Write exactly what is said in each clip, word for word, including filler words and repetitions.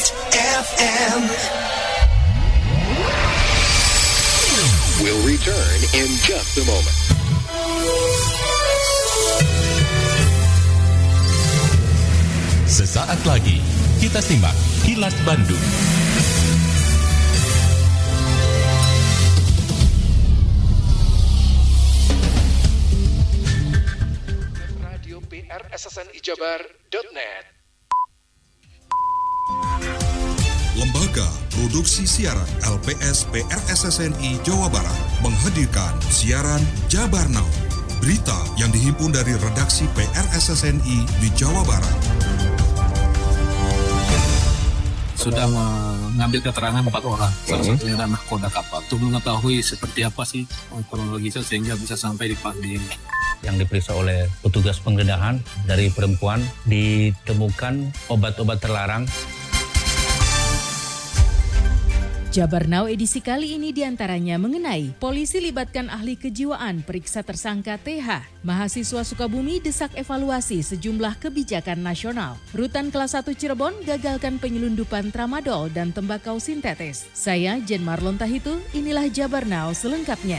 F M. We'll return in just a moment. Sesaat lagi kita simak Kilas Bandung. Radio P R S S N I Jabar dot net. Lembaga Produksi Siaran L P S P R S S N I Jawa Barat menghadirkan siaran Jabar Now. Berita yang dihimpun dari redaksi P R S S N I di Jawa Barat. Sudah mengambil keterangan empat orang, salah satunya adalah nahkoda kapal. Untuk mengetahui seperti apa sih kronologisnya sehingga bisa sampai di Pandi. Yang diperiksa oleh petugas penggeledahan dari perempuan ditemukan obat-obat terlarang. Jabar Now edisi kali ini diantaranya mengenai polisi libatkan ahli kejiwaan periksa tersangka T H. Mahasiswa Sukabumi desak evaluasi sejumlah kebijakan nasional. Rutan kelas satu Cirebon gagalkan penyelundupan tramadol dan tembakau sintetis. Saya Jen Marlon Tahitu, inilah Jabar Now selengkapnya.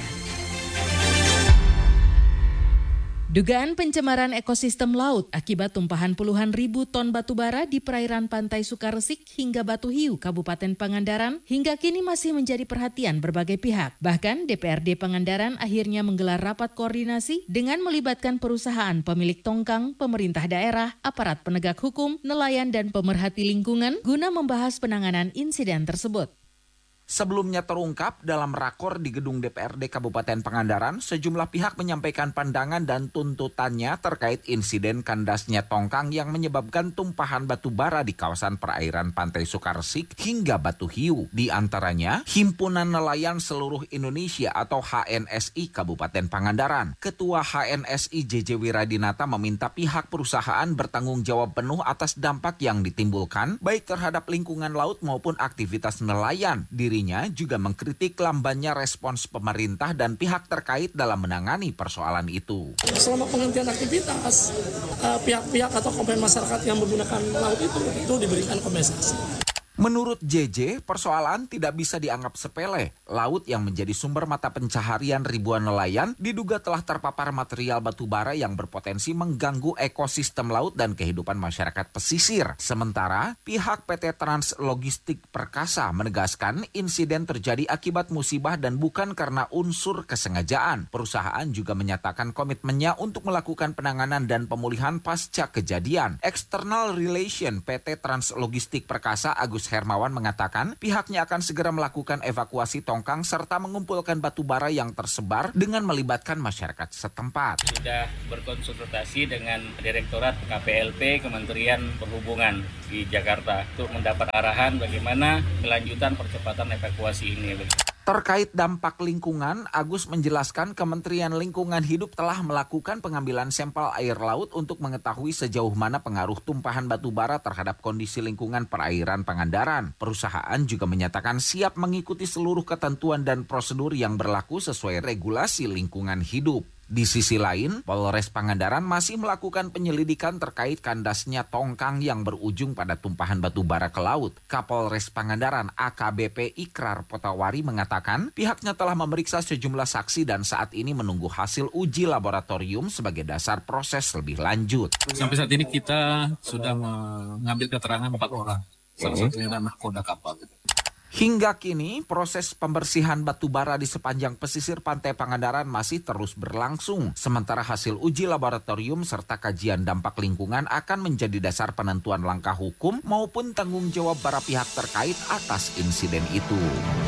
Dugaan pencemaran ekosistem laut akibat tumpahan puluhan ribu ton batu bara di perairan pantai Sukaresik hingga Batu Hiu, Kabupaten Pangandaran, hingga kini masih menjadi perhatian berbagai pihak. Bahkan D P R D Pangandaran akhirnya menggelar rapat koordinasi dengan melibatkan perusahaan pemilik tongkang, pemerintah daerah, aparat penegak hukum, nelayan dan pemerhati lingkungan guna membahas penanganan insiden tersebut. Sebelumnya terungkap dalam rakor di gedung D P R D Kabupaten Pangandaran, sejumlah pihak menyampaikan pandangan dan tuntutannya terkait insiden kandasnya tongkang yang menyebabkan tumpahan batu bara di kawasan perairan Pantai Sukaresik hingga Batu Hiu. Di antaranya, Himpunan Nelayan Seluruh Indonesia atau H N S I Kabupaten Pangandaran. Ketua H N S I J J Wiradinata meminta pihak perusahaan bertanggung jawab penuh atas dampak yang ditimbulkan, baik terhadap lingkungan laut maupun aktivitas nelayan. Diri juga mengkritik lambannya respons pemerintah dan pihak terkait dalam menangani persoalan itu. Selama penghentian aktivitas, pihak-pihak atau komponen masyarakat yang menggunakan laut itu, itu diberikan kompensasi. Menurut J J, persoalan tidak bisa dianggap sepele. Laut yang menjadi sumber mata pencaharian ribuan nelayan diduga telah terpapar material batu bara yang berpotensi mengganggu ekosistem laut dan kehidupan masyarakat pesisir. Sementara, pihak P T Trans Logistik Perkasa menegaskan insiden terjadi akibat musibah dan bukan karena unsur kesengajaan. Perusahaan juga menyatakan komitmennya untuk melakukan penanganan dan pemulihan pasca kejadian. External Relation P T Trans Logistik Perkasa Agus Hermawan mengatakan pihaknya akan segera melakukan evakuasi tongkang serta mengumpulkan batu bara yang tersebar dengan melibatkan masyarakat setempat. Sudah berkonsultasi dengan Direktorat K P L P Kementerian Perhubungan di Jakarta untuk mendapat arahan bagaimana kelanjutan percepatan evakuasi ini. Terkait dampak lingkungan, Agus menjelaskan Kementerian Lingkungan Hidup telah melakukan pengambilan sampel air laut untuk mengetahui sejauh mana pengaruh tumpahan batu bara terhadap kondisi lingkungan perairan Pangandaran. Perusahaan juga menyatakan siap mengikuti seluruh ketentuan dan prosedur yang berlaku sesuai regulasi lingkungan hidup. Di sisi lain, Polres Pangandaran masih melakukan penyelidikan terkait kandasnya tongkang yang berujung pada tumpahan batu bara ke laut. Kapolres Pangandaran A K B P Ikrar Potawari mengatakan pihaknya telah memeriksa sejumlah saksi dan saat ini menunggu hasil uji laboratorium sebagai dasar proses lebih lanjut. Sampai saat ini kita sudah mengambil keterangan empat orang, salah satunya adalah nahkoda kapal. Hingga kini, proses pembersihan batu bara di sepanjang pesisir pantai Pangandaran masih terus berlangsung. Sementara hasil uji laboratorium serta kajian dampak lingkungan akan menjadi dasar penentuan langkah hukum maupun tanggung jawab para pihak terkait atas insiden itu.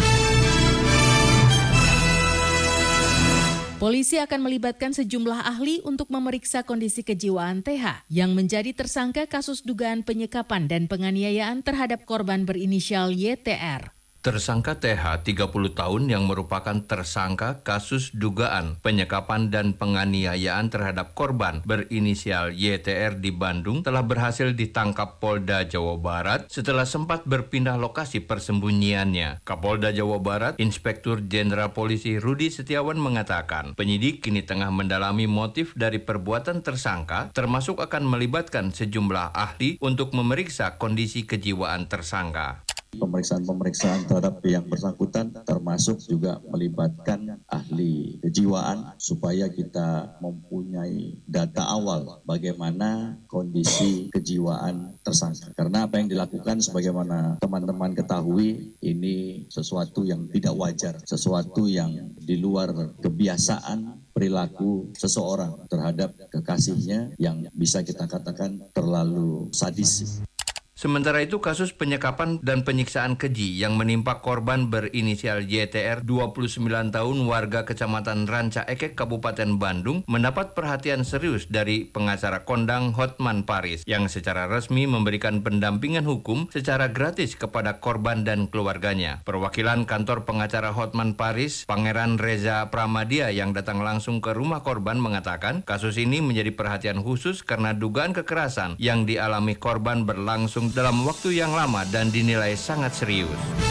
Polisi akan melibatkan sejumlah ahli untuk memeriksa kondisi kejiwaan T H yang menjadi tersangka kasus dugaan penyekapan dan penganiayaan terhadap korban berinisial Y T R. Tersangka T H, tiga puluh tahun, yang merupakan tersangka kasus dugaan penyekapan dan penganiayaan terhadap korban berinisial Y T R di Bandung telah berhasil ditangkap Polda Jawa Barat setelah sempat berpindah lokasi persembunyiannya. Kapolda Jawa Barat, Inspektur Jenderal Polisi Rudi Setiawan mengatakan, penyidik kini tengah mendalami motif dari perbuatan tersangka, termasuk akan melibatkan sejumlah ahli untuk memeriksa kondisi kejiwaan tersangka. Pemeriksaan-pemeriksaan terhadap yang bersangkutan termasuk juga melibatkan ahli kejiwaan supaya kita mempunyai data awal bagaimana kondisi kejiwaan tersangka. Karena apa yang dilakukan sebagaimana teman-teman ketahui ini sesuatu yang tidak wajar, sesuatu yang di luar kebiasaan perilaku seseorang terhadap kekasihnya yang bisa kita katakan terlalu sadis. Sementara itu, kasus penyekapan dan penyiksaan keji yang menimpa korban berinisial Y T R, dua puluh sembilan tahun, warga Kecamatan Ranca Ekek, Kabupaten Bandung, mendapat perhatian serius dari pengacara kondang Hotman Paris yang secara resmi memberikan pendampingan hukum secara gratis kepada korban dan keluarganya. Perwakilan kantor pengacara Hotman Paris, Pangeran Reza Pramadia, yang datang langsung ke rumah korban mengatakan, kasus ini menjadi perhatian khusus karena dugaan kekerasan yang dialami korban berlangsung dalam waktu yang lama dan dinilai sangat serius.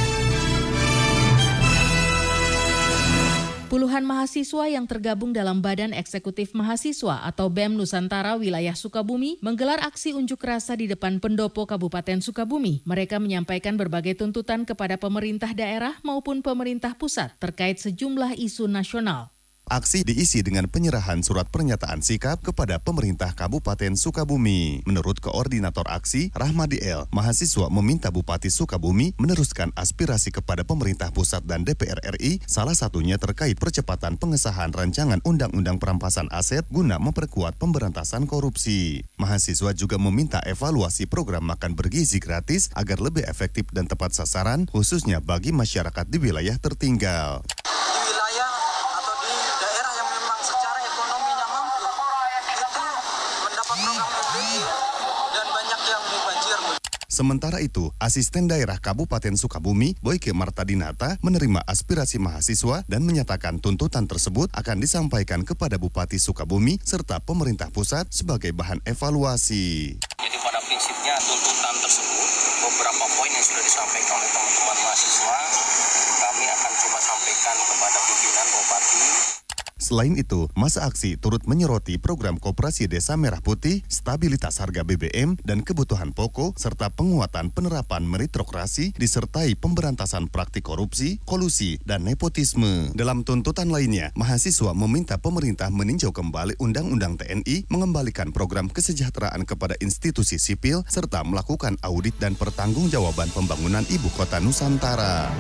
Puluhan mahasiswa yang tergabung dalam Badan Eksekutif Mahasiswa atau B E M Nusantara Wilayah Sukabumi menggelar aksi unjuk rasa di depan Pendopo Kabupaten Sukabumi. Mereka menyampaikan berbagai tuntutan kepada pemerintah daerah maupun pemerintah pusat terkait sejumlah isu nasional. Aksi diisi dengan penyerahan surat pernyataan sikap kepada pemerintah Kabupaten Sukabumi. Menurut Koordinator Aksi, Rahmadi L, mahasiswa meminta Bupati Sukabumi meneruskan aspirasi kepada pemerintah pusat dan D P R R I, salah satunya terkait percepatan pengesahan rancangan Undang-Undang Perampasan Aset guna memperkuat pemberantasan korupsi. Mahasiswa juga meminta evaluasi program makan bergizi gratis agar lebih efektif dan tepat sasaran, khususnya bagi masyarakat di wilayah tertinggal. Sementara itu, Asisten Daerah Kabupaten Sukabumi, Boyke Martadinata, menerima aspirasi mahasiswa dan menyatakan tuntutan tersebut akan disampaikan kepada Bupati Sukabumi serta pemerintah pusat sebagai bahan evaluasi. Jadi pada prinsipnya tuntutan tersebut, beberapa poin yang sudah disampaikan oleh teman-teman mahasiswa, kami akan coba sampaikan kepada pimpinan Bupati. Selain itu, masa aksi turut menyoroti program Koperasi Desa Merah Putih, stabilitas harga B B M dan kebutuhan pokok, serta penguatan penerapan meritokrasi disertai pemberantasan praktik korupsi, kolusi, dan nepotisme. Dalam tuntutan lainnya, mahasiswa meminta pemerintah meninjau kembali Undang-Undang T N I, mengembalikan program kesejahteraan kepada institusi sipil, serta melakukan audit dan pertanggungjawaban pembangunan Ibu Kota Nusantara.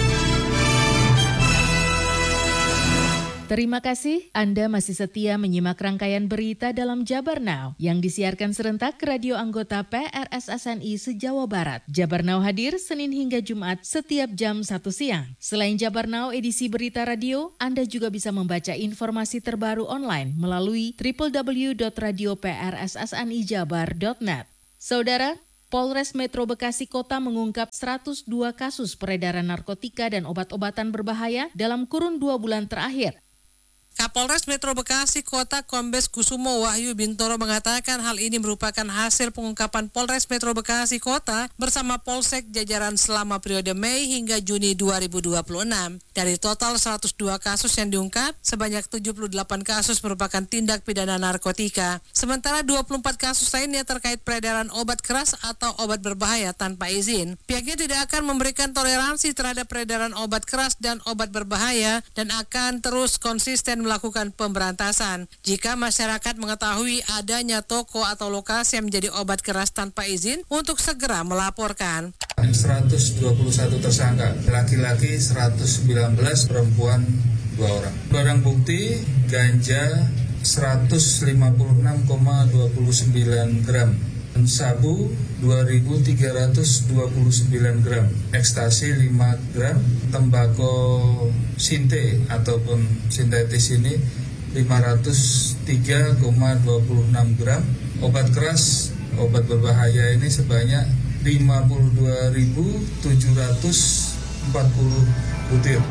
Terima kasih Anda masih setia menyimak rangkaian berita dalam Jabar Now yang disiarkan serentak ke radio anggota P R S S N I se-Jawa Barat. Jabar Now hadir Senin hingga Jumat setiap jam satu siang. Selain Jabar Now edisi berita radio, Anda juga bisa membaca informasi terbaru online melalui w w w dot radio p r s s n i jabar dot net. Saudara, Polres Metro Bekasi Kota mengungkap seratus dua kasus peredaran narkotika dan obat-obatan berbahaya dalam kurun dua bulan terakhir. Kapolres Metro Bekasi Kota Kombes Kusumo Wahyu Bintoro mengatakan hal ini merupakan hasil pengungkapan Polres Metro Bekasi Kota bersama Polsek jajaran selama periode Mei hingga Juni dua ribu dua puluh enam. Dari total seratus dua kasus yang diungkap, sebanyak tujuh puluh delapan kasus merupakan tindak pidana narkotika. Sementara dua puluh empat kasus lainnya terkait peredaran obat keras atau obat berbahaya tanpa izin. Pihaknya tidak akan memberikan toleransi terhadap peredaran obat keras dan obat berbahaya dan akan terus konsisten melakukan pemberantasan. Jika masyarakat mengetahui adanya toko atau lokasi yang menjadi obat keras tanpa izin, untuk segera melaporkan. seratus dua puluh satu tersangka, laki-laki seratus sembilan belas, perempuan dua orang. Barang bukti ganja seratus lima puluh enam koma dua sembilan gram, sabu dua ribu tiga ratus dua puluh sembilan gram, ekstasi lima gram, tembakau sinte ataupun sintetis ini lima ratus tiga koma dua enam gram, obat keras, obat berbahaya ini sebanyak lima puluh dua ribu tujuh ratus empat puluh butir.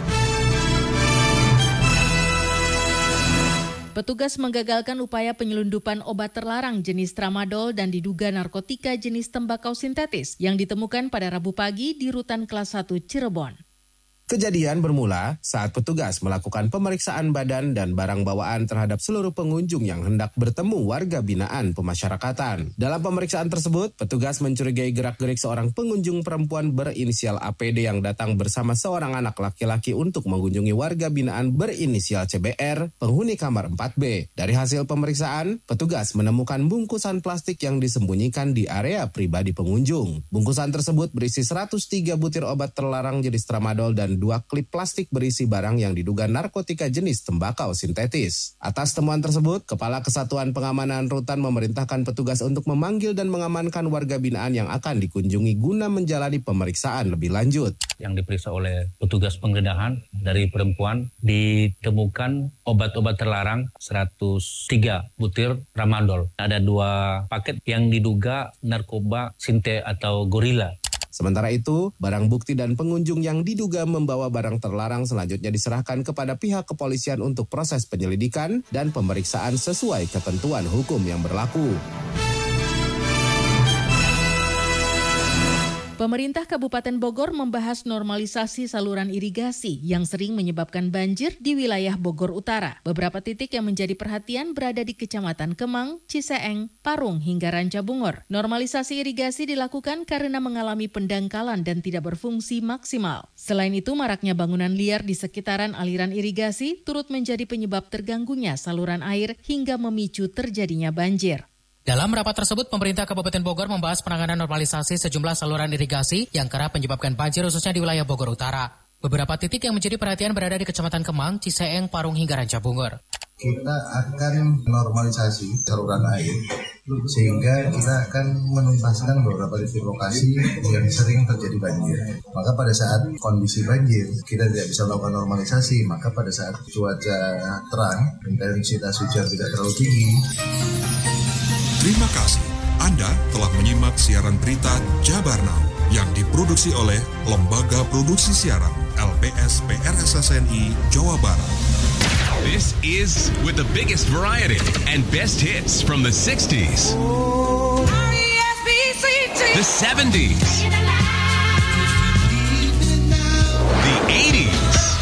Petugas menggagalkan upaya penyelundupan obat terlarang jenis tramadol dan diduga narkotika jenis tembakau sintetis yang ditemukan pada Rabu pagi di Rutan Kelas satu Cirebon. Kejadian bermula saat petugas melakukan pemeriksaan badan dan barang bawaan terhadap seluruh pengunjung yang hendak bertemu warga binaan pemasyarakatan. Dalam pemeriksaan tersebut, petugas mencurigai gerak-gerik seorang pengunjung perempuan berinisial A P D yang datang bersama seorang anak laki-laki untuk mengunjungi warga binaan berinisial C B R, penghuni kamar empat B. Dari hasil pemeriksaan, petugas menemukan bungkusan plastik yang disembunyikan di area pribadi pengunjung. Bungkusan tersebut berisi seratus tiga butir obat terlarang jenis tramadol dan dua klip plastik berisi barang yang diduga narkotika jenis tembakau sintetis. Atas temuan tersebut, Kepala Kesatuan Pengamanan Rutan memerintahkan petugas untuk memanggil dan mengamankan warga binaan yang akan dikunjungi guna menjalani pemeriksaan lebih lanjut. Yang diperiksa oleh petugas penggeledahan dari perempuan ditemukan obat-obat terlarang seratus tiga butir tramadol. Ada dua paket yang diduga narkoba sinte atau gorila. Sementara itu, barang bukti dan pengunjung yang diduga membawa barang terlarang selanjutnya diserahkan kepada pihak kepolisian untuk proses penyelidikan dan pemeriksaan sesuai ketentuan hukum yang berlaku. Pemerintah Kabupaten Bogor membahas normalisasi saluran irigasi yang sering menyebabkan banjir di wilayah Bogor Utara. Beberapa titik yang menjadi perhatian berada di Kecamatan Kemang, Ciseeng, Parung, hingga Ranca Bungor. Normalisasi irigasi dilakukan karena mengalami pendangkalan dan tidak berfungsi maksimal. Selain itu, maraknya bangunan liar di sekitaran aliran irigasi turut menjadi penyebab terganggunya saluran air hingga memicu terjadinya banjir. Dalam rapat tersebut, pemerintah Kabupaten Bogor membahas penanganan normalisasi sejumlah saluran irigasi yang kerap menyebabkan banjir khususnya di wilayah Bogor Utara. Beberapa titik yang menjadi perhatian berada di Kecamatan Kemang, Ciseeng, Parung, hingga Ranca Bungor. Kita akan normalisasi saluran air, sehingga kita akan menuntaskan beberapa titik lokasi yang sering terjadi banjir. Maka pada saat kondisi banjir, kita tidak bisa melakukan normalisasi, maka pada saat cuaca terang, intensitas hujan tidak terlalu tinggi. Terima kasih. Anda telah menyimak siaran berita Jabar Now yang diproduksi oleh Lembaga Produksi Siaran L P S P R S S N I Jawa Barat. This is with the biggest variety and best hits from the sixties, the seventies,